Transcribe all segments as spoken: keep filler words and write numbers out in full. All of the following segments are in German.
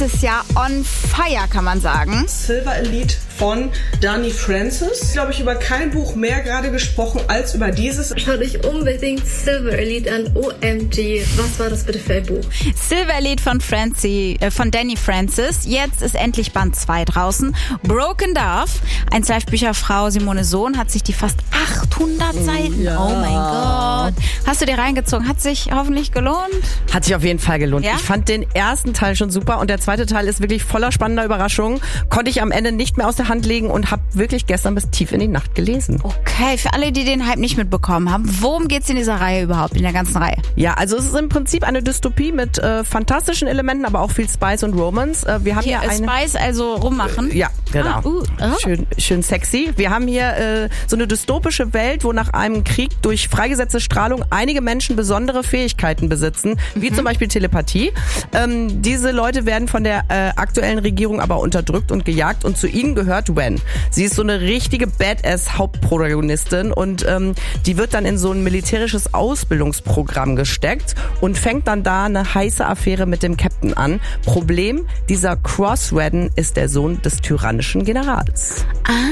Das ist ja on fire, kann man sagen. Silver Elite von Dani Francis. Glaube ich, über kein Buch mehr gerade gesprochen als über dieses. Schaut euch unbedingt Silver Elite an. O M G, was war das bitte für ein Buch? Silver Elite von Francie, äh, von Dani Francis. Jetzt ist endlich Band zwei draußen. Broken Dove. Ein Zweifbücherfrau Simone Sohn hat sich die fast achthundert Seiten. Ja. Oh mein Gott. Hast du dir reingezogen? Hat sich hoffentlich gelohnt? Hat sich auf jeden Fall gelohnt. Ja? Ich fand den ersten Teil schon super und der zweite Teil ist wirklich voller spannender Überraschungen. Konnte ich am Ende nicht mehr aus der Hand legen und habe wirklich gestern bis tief in die Nacht gelesen. Okay, für alle, die den Hype nicht mitbekommen haben, worum geht's in dieser Reihe überhaupt, in der ganzen Reihe? Ja, also es ist im Prinzip eine Dystopie mit äh, fantastischen Elementen, aber auch viel Spice und Romance. Äh, wir haben Hier hier ist eine, Spice, also rummachen. Äh, ja, genau. Ah, uh, oh. Schön, schön sexy. Wir haben hier äh, so eine dystopische Welt, wo nach einem Krieg durch freigesetzte Strahlung einige Menschen besondere Fähigkeiten besitzen, wie Mhm. zum Beispiel Telepathie. Ähm, diese Leute werden von der äh, aktuellen Regierung aber unterdrückt und gejagt und zu ihnen gehört Wen. Sie ist so eine richtige Badass-Hauptprotagonistin und ähm, die wird dann in so ein militärisches Ausbildungsprogramm gesteckt und fängt dann da eine heiße Affäre mit dem Captain an. Problem, dieser Cross-Redden ist der Sohn des tyrannischen Generals.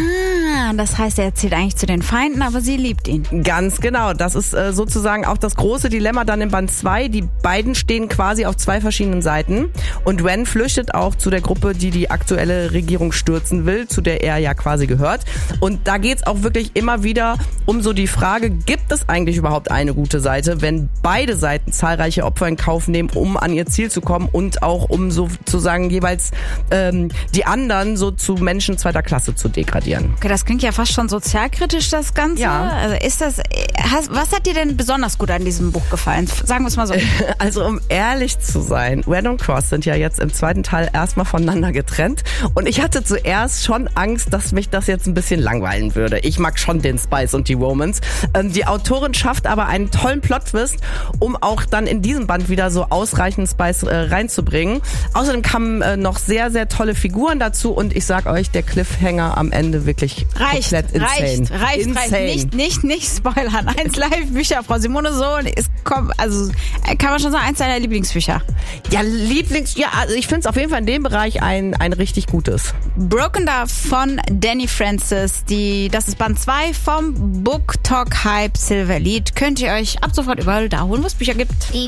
Ah, das heißt, er zählt eigentlich zu den Feinden, aber sie liebt ihn. Ganz genau. Das ist äh, sozusagen auch das große Dilemma dann in Band zwei. Die beiden stehen quasi auf zwei verschiedenen Seiten. Und Wen flüchtet auch zu der Gruppe, die die aktuelle Regierung stürzen will, zu der er ja quasi gehört. Und da geht's auch wirklich immer wieder um so die Frage, gibt es eigentlich überhaupt eine gute Seite, wenn beide Seiten zahlreiche Opfer in Kauf nehmen, um an ihr Ziel zu kommen und auch um sozusagen jeweils ähm, die anderen so zu Menschen zweiter Klasse zu degradieren. Okay, das klingt ja fast schon sozialkritisch, das Ganze. Ja. Also ist das, hast, was hat dir denn besonders gut an diesem Buch gefallen? Sagen wir es mal so. Also um ehrlich zu sein, Wen und Cross sind ja jetzt im zweiten Teil erstmal voneinander getrennt und ich hatte zuerst schon Angst, dass mich das jetzt ein bisschen langweilen würde. Ich mag schon den Spice und die Romance. Ähm, die Autorin schafft aber einen tollen Plot-Twist, um auch dann in diesem Band wieder so ausreichend Spice äh, reinzubringen. Außerdem kamen äh, noch sehr, sehr tolle Figuren dazu und ich sag euch, der Cliffhanger am Ende wirklich Reicht, komplett insane. reicht, reicht, insane. reicht. Nicht, nicht, nicht spoilern. Eins Live-Bücher, Frau Simone Sohn, ist, komm, also, kann man schon sagen, eins deiner Lieblingsbücher. Ja, Lieblings, ja, also ich finde es auf jeden Fall in dem Bereich ein, ein richtig gutes. Broken Dove von Dani Francis. Die, das ist Band zwei vom Book Talk Hype Silver Elite. Könnt ihr euch ab sofort überall da holen, wo es Bücher gibt. Die